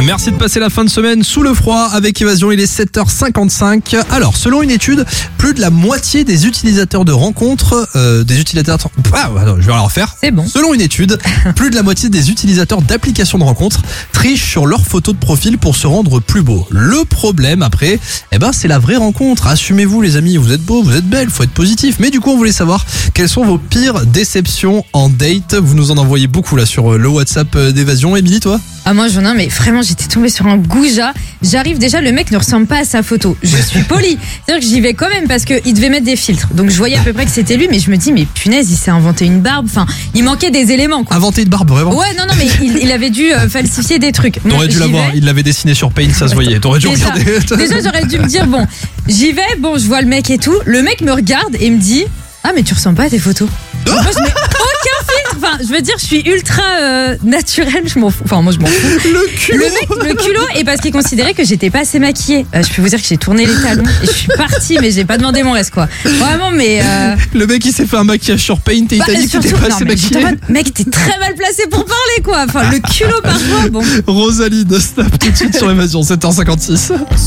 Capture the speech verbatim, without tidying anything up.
Merci de passer la fin de semaine sous le froid avec Évasion, il est sept heures cinquante-cinq. Alors, selon une étude, plus de la moitié des utilisateurs de rencontres, euh, des utilisateurs... Ah, attends, je vais la refaire. C'est bon. Selon une étude, plus de la moitié des utilisateurs d'applications de rencontres trichent sur leurs photos de profil pour se rendre plus beau. Le problème après, eh ben, c'est la vraie rencontre. Assumez-vous les amis, vous êtes beaux, vous êtes belles, faut être positif. Mais du coup, on voulait savoir quelles sont vos pires déceptions en date. Vous nous en envoyez beaucoup là sur le WhatsApp d'Évasion. Émilie, toi ? Ah moi j'en ai, mais vraiment j'étais tombée sur un goujat. J'arrive déjà, le mec ne ressemble pas à sa photo. Je suis polie, c'est-à-dire que j'y vais quand même parce qu'il devait mettre des filtres. Donc je voyais à peu près que c'était lui, mais je me dis mais punaise, il s'est inventé une barbe. Enfin, il manquait des éléments quoi. Inventé une barbe, vraiment ? Ouais non non mais il, il avait dû euh, falsifier des trucs. Bon, T'aurais dû j'y l'avoir, vais. il l'avait dessiné sur Paint, ça se voyait. T'aurais dû Déjà, regarder. déjà j'aurais dû me dire bon, j'y vais, bon je vois le mec et tout. Le mec me regarde et me dit ah mais tu ressembles pas à tes photos. Donc, moi je mets aucun filtre. Enfin je veux dire je suis ultra euh, naturelle, je m'en fous. Enfin moi je m'en fous. Le culot. Le mec, le culot, et parce qu'il considérait que j'étais pas assez maquillée. Euh, je peux vous dire que j'ai tourné les talons et je suis partie, mais j'ai pas demandé mon reste quoi. Vraiment, mais. Euh... Le mec il s'est fait un maquillage sur Paint et il bah, t'a dit que t'étais pas non, assez mais j'étais en maquillé. mode, mec, t'es très mal placé pour parler quoi. Enfin le culot parfois, bon. Rosalie de Snap tout de suite sur Évasion, sept heures cinquante-six.